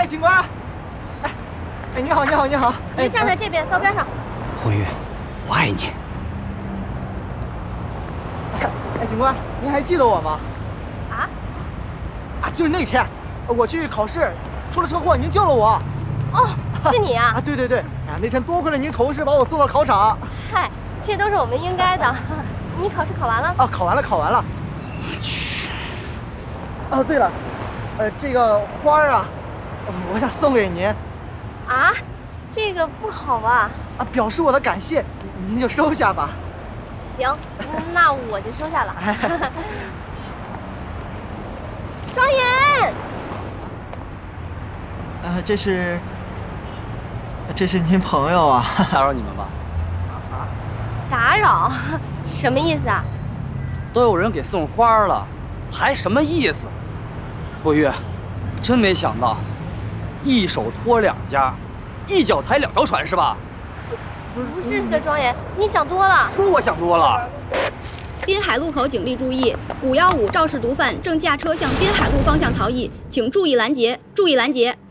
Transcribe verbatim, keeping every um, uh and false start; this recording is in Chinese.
警官，哎，哎，你好，你好，你好， 您站在这边，到边上。 慧玉，我爱你。 哎，警官，您还记得我吗？ 啊？ 啊，就是那天，我去考试，出了车祸，您救了我。 哦，是你啊！ 啊，对对对，啊，那天多亏了您同事把我送到考场。 嗨，这都是我们应该的。你考试考完了？ 啊，考完了，考完了。 去。 哦，对了，呃，这个花儿啊，我想送给您。 啊，这个不好吧？ 啊，表示我的感谢，您就收下吧。 行，那我就收下了。庄严。 呃，这是，这是您朋友啊。 打扰你们吧。 啊？ 打扰？什么意思啊？ 都有人给送花了，还什么意思？慧玉，真没想到，一手托两家，一脚踩两条船是吧？ 不是的，庄严，你想多了。 说我想多了。 滨海路口警力注意，五幺五肇事毒贩正驾车向滨海路方向逃逸，请注意拦截，注意拦截。